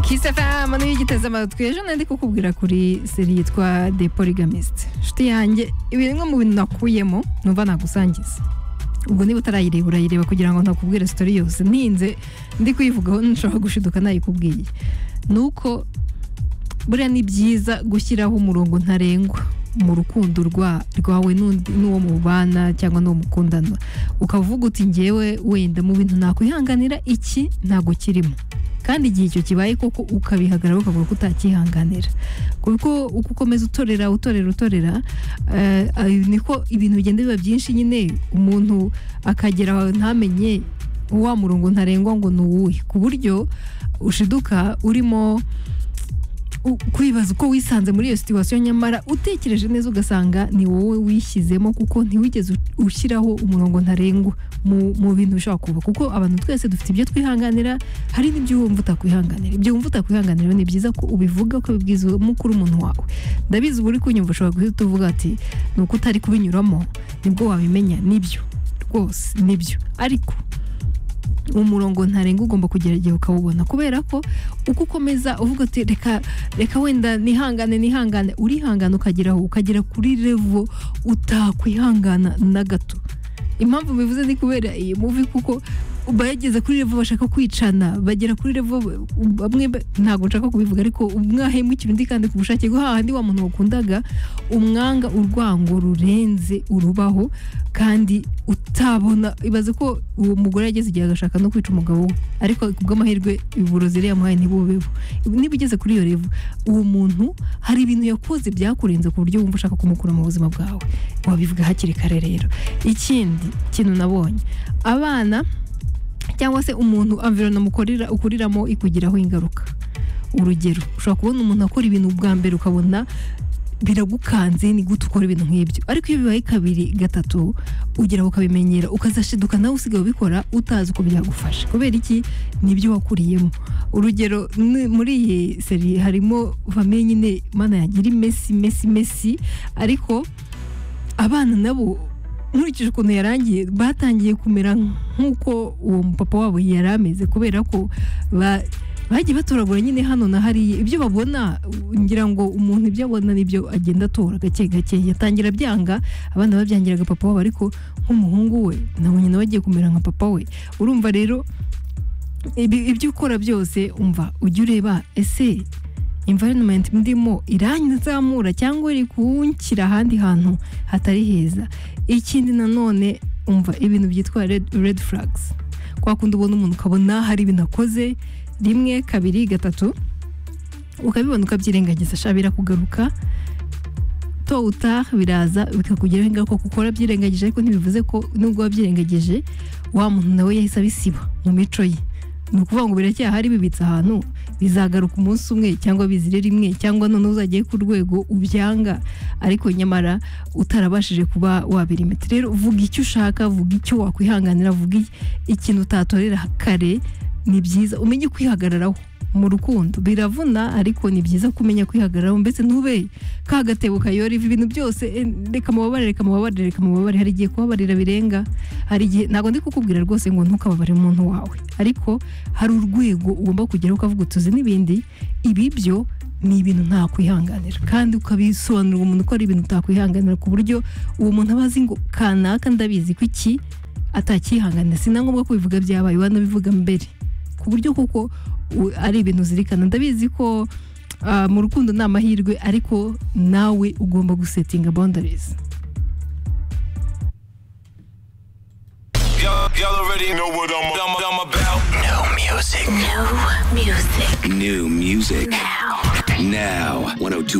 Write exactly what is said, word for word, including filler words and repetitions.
Kiss F M niyo igiteze amatwi ejo nandi kukubwira kuri seri yitwa The Polygamist. Shiti yanjye ibintu mu bintu nakuyemo numva nagusangiza. Ubwo niba utarayireba urayireba kugira ngo ntakubwire story yose. Ninze ndi kuyivugaho nshaka gushiduka nayikubwiye. Nuko buriya ni byiza gushyiraho umurongo ntarengwa mu rukundo rwa rwawe n'undi n'uwo mubana cyangwa n'uwo mukundana. Ukavuga uti ngewe wenda mu bintu nakwihanganira iki ntago kirimo. Kandi igihe icyo kibaye koko ukabihagarara ukavuga ko utakihanganira kuko uko ukomeza utorera utorera utorera uh, niko ibintu bigenda biba byinshi nyine umuntu akagera ntamenye wa murongo ntarengwa ngo nuwuhe ku buryo ushiduka urimo kwibaza uko wisanze muri iyo situation nyamara utekereje neza ugasanga ni wowe wishyizemo kuko ntiwigeze ushyiraho umurongo ntarengwa mu mu bintu bishaka kuba kuko abantu twese dufite ibyo twihanganira hari n'ibyo wumva utakwihanganira ibyo wumva utakwihanganira ni byiza ko ubivuga ko bibwiza mukuru umuntu wawe ndabizi uri kunyumva ushobora guhita uvuga ati nuko utari kubinyuramo nibwo wabimenya nibyo rwose nibyo ariko umurongo ntarenga ugomba kugerageza ukawubona kubera ko uko ukomeza uvuga ati reka reka wenda nihangane nihangane urihangana ukageraho ukagera kuri level utakwihangana na gato impamvu bivuze ni kubera iyi movie kuko bayageze kuri level bashaka kwicana bagera kuri level bamwe ntago nshaka kubivuga ariko umwahemu ikirundi kandi kubushake go hahandi wa muntu wakundaga umwanga urwango rurenze urubaho kandi utabona ibaze ko uwo mugore yageze igihe agashaka no kwica umugabo we ariko kubw'amahirwe iburozi rya muhaye ntibubeho niba ugeze kuri iyo level uwo muntu hari ibintu yakoze byakurenze ku buryo wumva ushaka kumukura mu buzima bwawe wabivuga hakiri kare rero ikindi kintu nabonye abana cyangwa se umuntu environment mukorera ukuriramo ikugiraho ingaruka urugero ushobora kubona umuntu akora ibintu bwa mbere ukabona biragukanze ni gute ukora ibintu nk'ibyo ariko iyo bibaye kabiri gatatu ugera ukabimenyera ukazashiduka nawe usigaye ubikora utazi uko byagufasha kubera iki nibyo wakuriyemo urugero muri iyi seri harimo famille nyine mana yagira Messi Messi Messi ariko abana nabo nkurikije ukuntu yarangiye batangiye kumera nk'uko uwo papa wabo yari ameze kubera ko bagiye batoragura nyine hano na hariya ibyo babona ngira ngo umuntu ibyo abona nibyo agenda atora gake gake yatangira byanga abana babyangiraga papa wabo ariko nk'umuhungu we nabo nyine bagiye kumera nka papa we urumva rero ibyo ukora byose umva ujye ureba ese environment ndimo iranyazamura cyangwa iri kunshyira ahandi hantu hatari heza ikindi nanone umva ibintu byitwa red, red flags kwa kundi ubona umuntu ukabona hari ibintu akoze rimwe kabiri gatatu ukabibona ukabyirengagiza shabira kugaruka to uta biraza bikakugiraho ingaruka kuko urabyirengagije ariko ntibivuze ko nubwo wabyirengagije wa muntu nawe yahise abisiba mu mico ye ni ukuvuga ngo biracyahari bibitse ahantu bizagaruka umunsi umwe cyangwa bizire rimwe cyangwa none uzagiye ku rwego ubyanga ariko nyamara utarabashije kuba wabirimita rero vuga icyo ushaka vuga icyo wakwihanganira vuga ikintu utatorera kare ni byiza umenye kwihagararaho mu rukundo biravuna ariko ni byiza kumenya kwihagararaho mbese ntube kagatebo kayora ibintu byose reka mubabare reka mubabare reka mubabare hari igihe kubabarira birenga hari igihe ntago ndi kukubwira rwose ngo ntukababare umuntu wawe ariko hari urwego ugomba kugera ukavuga utuzi n'ibindi ibi byo ni ibintu nta kwihanganira kandi ukabisobanurira umuntu ko ari ibintu utakwihanganira ku buryo uwo muntu abazi ngo kanaka ndabizi ko iki atakihanganira sinangombwa ko bivuga byabaye wanabivuga mbere ku buryo kuko ari ibintu zirikana ndabizi ko uh, mu rukundo ni amahirwe ariko nawe ugomba gusetinga boundaries. Y'all already know what I'm, I'm, I'm about. New music. New music. New music. Now. Now. one oh two